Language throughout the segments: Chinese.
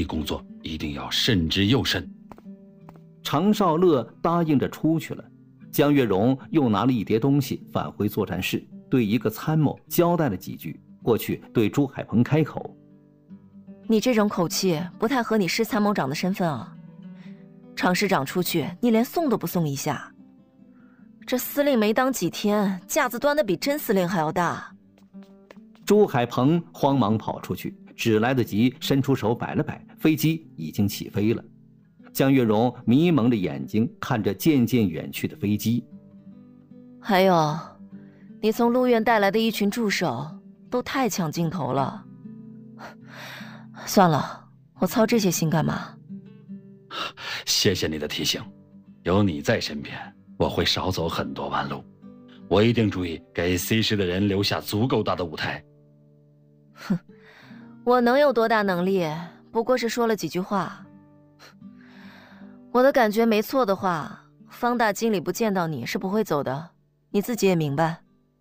工作一定要慎之又慎。 常少乐答应着出去了。江月荣又拿了一叠东西返回作战室，对一个参谋交代了几句，过去对朱海鹏开口： 你这种口气不太合你师参谋长的身份啊。常师长出去，你连送都不送一下。这司令没当几天，架子端得比真司令还要大。 朱海鹏慌忙跑出去，只来得及伸出手摆了摆，飞机已经起飞了。江月荣迷蒙着眼睛看着渐渐远去的飞机。 还有，你从陆院带来的一群助手都太抢镜头了。算了，我操这些心干嘛？ 谢谢你的提醒，有你在身边，我会少走很多弯路。我一定注意给 C 市的人留下足够大的舞台。 哼，我能有多大能力？不过是说了几句话。我的感觉没错的话，方大经理不见到你是不会走的，你自己也明白。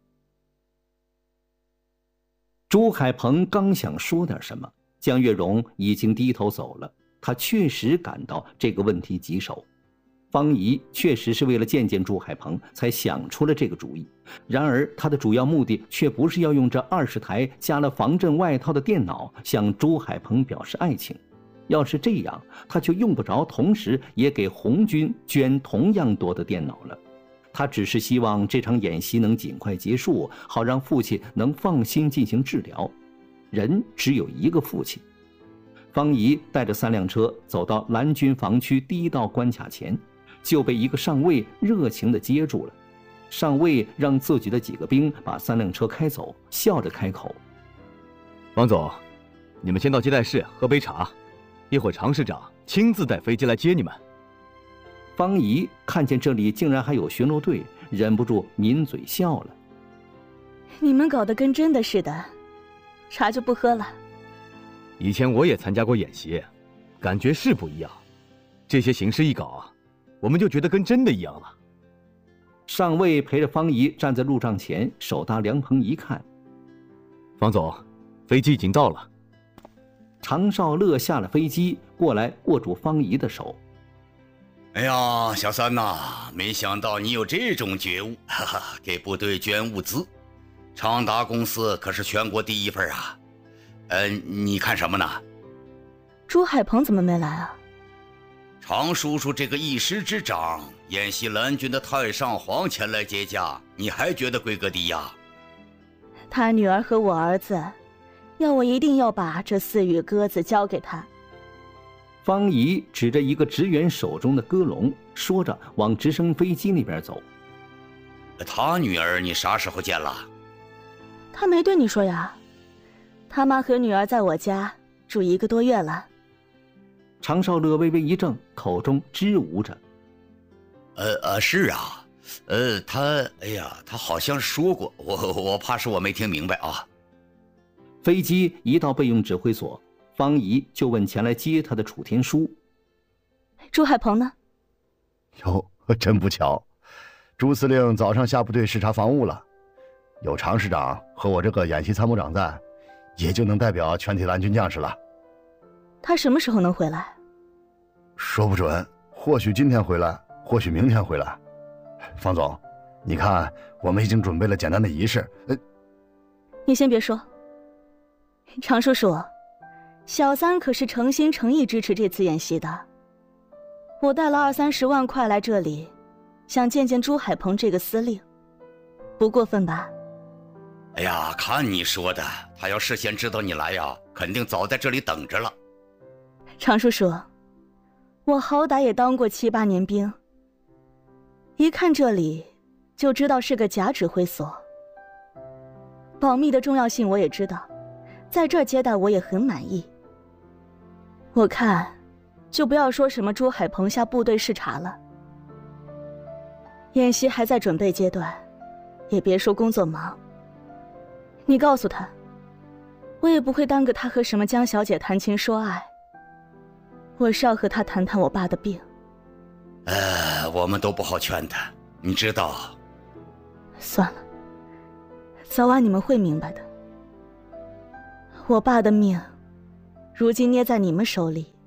朱海鹏刚想说点什么，江月荣已经低头走了。他确实感到这个问题棘手。方怡确实是为了见见朱海鹏才想出了这个主意，然而他的主要目的却不是要用这20台加了防震外套的电脑向朱海鹏表示爱情。要是这样，他就用不着同时也给红军捐同样多的电脑了。他只是希望这场演习能尽快结束，好让父亲能放心进行治疗。人只有一个父亲。方怡带着3辆车走到蓝军防区第1道关卡前，就被一个上尉热情地接住了。上尉让自己的几个兵把3辆车开走，笑着开口： 王总，你们先到接待室喝杯茶，一会儿常市长亲自带飞机来接你们。 方怡看见这里竟然还有巡逻队，忍不住抿嘴笑了。 你们搞得跟真的似的，茶就不喝了。 以前我也参加过演习，感觉是不一样。这些形式一搞啊，我们就觉得跟真的一样了。 上尉陪着方怡站在路障前，手搭凉棚一看， 方总，飞机已经到了。 常少乐下了飞机，过来握住方怡的手。 哎呀，小三呐，没想到你有这种觉悟，哈哈，给部队捐物资，长达公司可是全国第1份啊。你看什么呢？ 朱海鹏怎么没来啊？ 常叔叔这个一师之长，演习蓝军的太上皇前来接驾，你还觉得规格低呀？ 他女儿和我儿子，要我一定要把这4羽鸽子交给他。 方怡指着一个职员手中的鸽笼，说着往直升飞机那边走。 他女儿你啥时候见了？ 他没对你说呀？他妈和女儿在我家住1个多月了。 常少乐微微一怔，口中支吾着： 是啊，他好像说过，我怕是我没听明白啊。 飞机一到备用指挥所，方怡就问前来接他的楚天舒： 朱海鹏呢？ 哟，真不巧，朱司令早上下部队视察防务了，有常师长和我这个演习参谋长在，也就能代表全体蓝军将士了。 他什么时候能回来？ 说不准，或许今天回来，或许明天回来。方总，你看我们已经准备了简单的仪式。 你先别说。常叔叔，小三可是诚心诚意支持这次演习的。我带了20-30万块来这里，想见见朱海鹏这个司令，不过分吧？ 哎呀，看你说的，他要事先知道你来呀，肯定早在这里等着了。 常叔叔，我好歹也当过7、8年兵，一看这里就知道是个假指挥所。保密的重要性我也知道，在这儿接待我也很满意。我看，就不要说什么朱海鹏下部队视察了。演习还在准备阶段，也别说工作忙。你告诉他，我也不会耽搁他和什么江小姐谈情说爱。我是要和他谈谈我爸的病。 我们都不好劝他，你知道。 算了，早晚你们会明白的。我爸的命，如今捏在你们手里，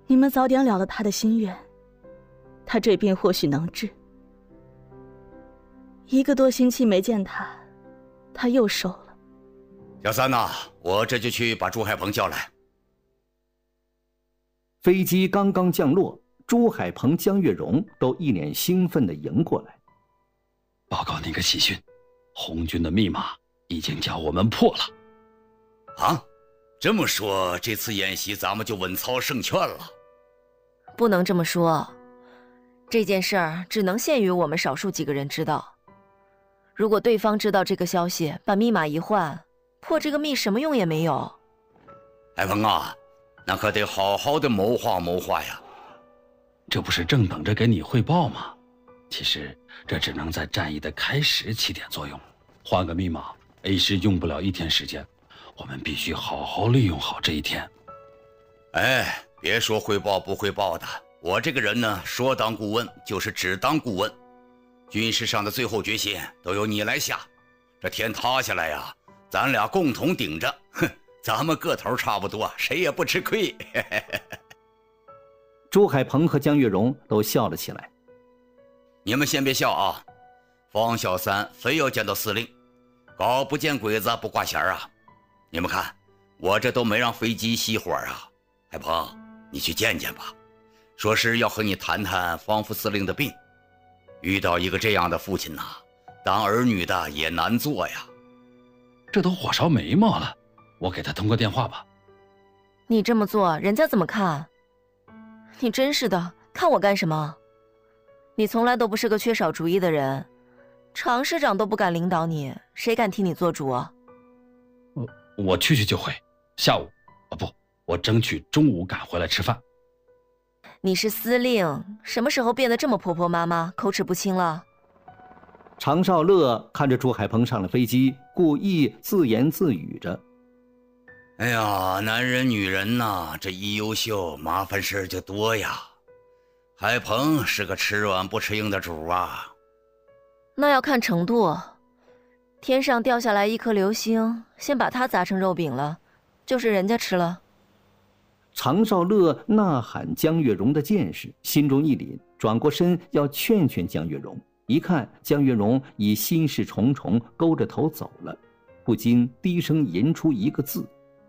你们早点了了他的心愿，他这病或许能治。1个多星期没见他，他又瘦了。 小三呐，我这就去把朱海鹏叫来。 飞机刚刚降落，朱海鹏、江月荣都一脸兴奋地迎过来。 报告你个喜讯，红军的密码已经叫我们破了。 啊，这么说这次演习咱们就稳操胜券了？ 不能这么说，这件事儿只能限于我们少数几个人知道。如果对方知道这个消息，把密码一换，破这个密什么用也没有。 海鹏啊，那可得好好的谋划谋划呀。 这不是正等着给你汇报吗？其实这只能在战役的开始起点作用。换个密码 ，A 师用不了1天时间，我们必须好好利用好这一天。 哎，别说汇报不汇报的，我这个人呢，说当顾问就是只当顾问。军事上的最后决心都由你来下，这天塌下来呀，咱俩共同顶着，哼，咱们个头差不多，谁也不吃亏。 朱海鹏和江月荣都笑了起来。 你们先别笑啊，方小三非要见到司令，搞不见鬼子不挂弦啊！你们看，我这都没让飞机熄火啊。海鹏，你去见见吧，说是要和你谈谈方副司令的病。遇到一个这样的父亲呐，当儿女的也难做呀。 这都火烧眉毛了，我给他通个电话吧。 你这么做，人家怎么看？你真是的，看我干什么？你从来都不是个缺少主意的人，常师长都不敢领导你，谁敢替你做主啊？ 我去就回，下午不，我争取中午赶回来吃饭。 你是司令，什么时候变得这么婆婆妈妈、口齿不清了？ 常少乐看着朱海鹏上了飞机，故意自言自语着：“ 哎呀，男人女人呐，这一优秀，麻烦事就多呀。海鹏是个吃软不吃硬的主啊。 那要看程度，天上掉下来一颗流星，先把它砸成肉饼了，就是人家吃了。” 常少乐呐喊江月荣的见识，心中一凛，转过身要劝劝江月荣。一看江月荣已心事重重，勾着头走了，不禁低声吟出一个字：“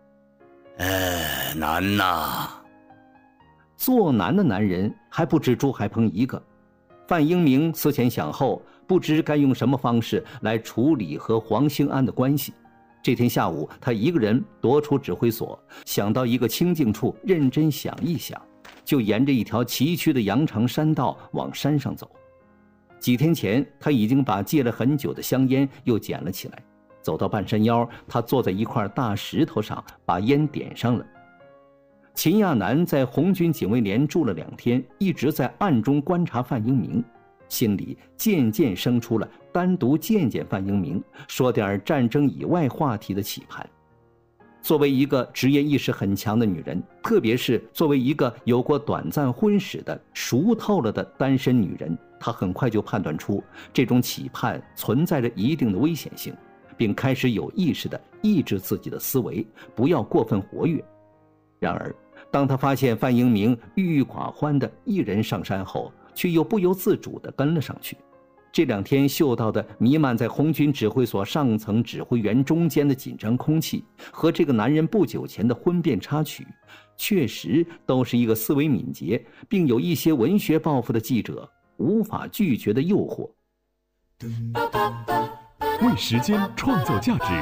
难呐。” 做难的男人还不止朱海鹏一个。范英明思前想后，不知该用什么方式来处理和黄兴安的关系。这天下午，他一个人踱出指挥所，想到一个清静处，认真想一想，就沿着一条崎岖的羊肠山道往山上走。几天前，他已经把戒了很久的香烟又捡了起来。走到半山腰，他坐在一块大石头上，把烟点上了。秦亚楠在红军警卫连住了2天，一直在暗中观察范英明，心里渐渐生出了单独见见范英明，说点战争以外话题的期盼。作为一个职业意识很强的女人，特别是作为一个有过短暂婚史的熟透了的单身女人，她很快就判断出这种期盼存在着一定的危险性，并开始有意识地抑制自己的思维，不要过分活跃。然而当她发现范英明郁郁寡欢地一人上山后，却又不由自主地跟了上去。这2天嗅到的弥漫在红军指挥所上层指挥员中间的紧张空气，和这个男人不久前的婚变插曲，确实都是一个思维敏捷并有一些文学抱负的记者无法拒绝的诱惑。 为时间创造价值。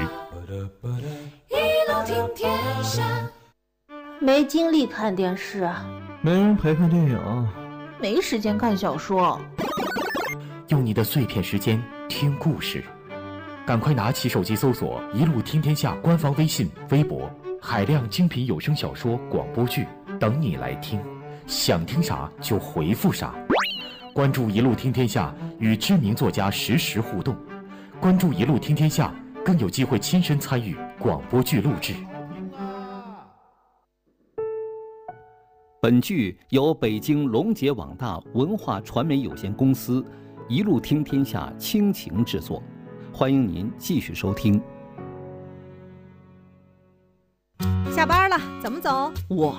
没精力看电视， 没人陪看电影， 没时间看小说。 用你的碎片时间听故事，赶快拿起手机搜索“一路听天下”官方微信、微博，海量精品有声小说、广播剧等你来听，想听啥就回复啥。关注“一路听天下”，与知名作家实时互动。关注“一路听天下”，更有机会亲身参与广播剧录制。 本剧由北京龙杰网大文化传媒有限公司一路听天下倾情制作，欢迎您继续收听。 下班了，怎么走？ 我